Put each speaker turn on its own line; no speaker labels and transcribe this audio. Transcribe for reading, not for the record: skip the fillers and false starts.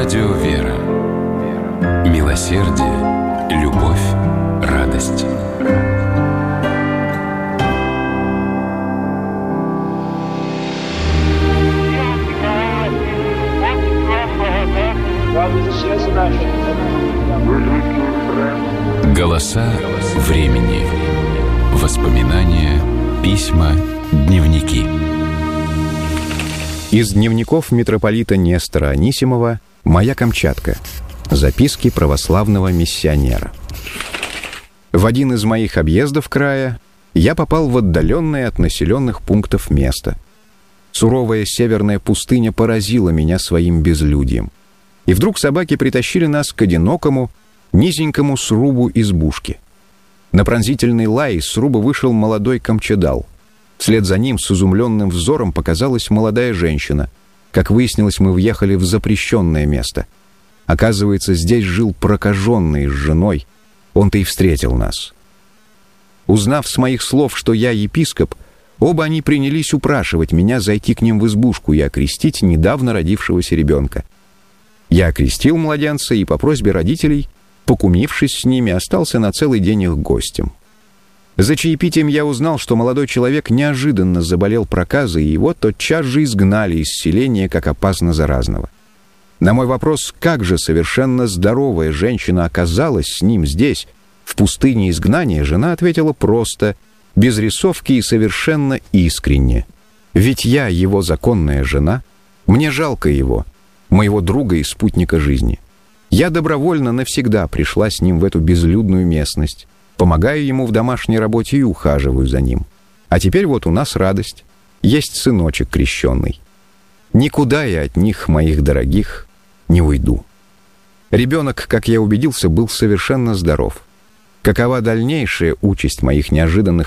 Радио «Вера». Милосердие, любовь, радость. Голоса времени. Воспоминания, письма, дневники.
Из дневников митрополита Нестора Анисимова «Моя Камчатка. Записки православного миссионера». В один из моих объездов края я попал в отдаленное от населенных пунктов место. Суровая северная пустыня поразила меня своим безлюдьем. И вдруг собаки притащили нас к одинокому, низенькому срубу избушки. На пронзительный лай из сруба вышел молодой камчедал. Вслед за ним с изумленным взором показалась молодая женщина. Как выяснилось, мы въехали в запрещенное место. Оказывается, здесь жил прокаженный с женой. Он-то и встретил нас. Узнав с моих слов, что я епископ, оба они принялись упрашивать меня зайти к ним в избушку и окрестить недавно родившегося ребенка. Я окрестил младенца и по просьбе родителей, покумившись с ними, остался на целый день их гостем. За чаепитием я узнал, что молодой человек неожиданно заболел проказой, и его тотчас же изгнали из селения как опасно заразного. На мой вопрос, как же совершенно здоровая женщина оказалась с ним здесь, в пустыне изгнания, жена ответила просто, без рисовки и совершенно искренне. «Ведь я его законная жена, мне жалко его, моего друга и спутника жизни. Я добровольно навсегда пришла с ним в эту безлюдную местность, помогаю ему в домашней работе и ухаживаю за ним. А теперь вот у нас радость. Есть сыночек крещенный. Никуда я от них, моих дорогих, не уйду». Ребенок, как я убедился, был совершенно здоров. Какова дальнейшая участь моих неожиданных